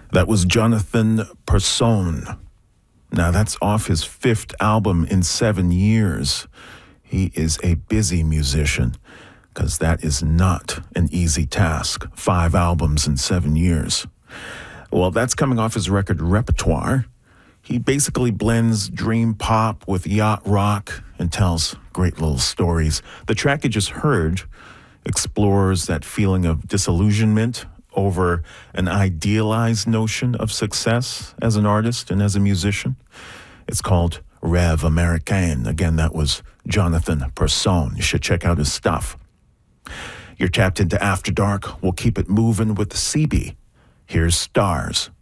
That was Jonathan Persson. Now, that's off his 5th album in 7 years. He is a busy musician, because that is not an easy task. 5 albums in 7 years. Well, that's coming off his record Repertoire. He basically blends dream pop with yacht rock and tells great little stories. The track you just heard explores that feeling of disillusionment over an idealized notion of success as an artist and as a musician. It's called Rêve Américain. Again, that was Jonathan Persson. You should check out his stuff. You're tapped into After Dark. We'll keep it moving with the CB. Here's Stars.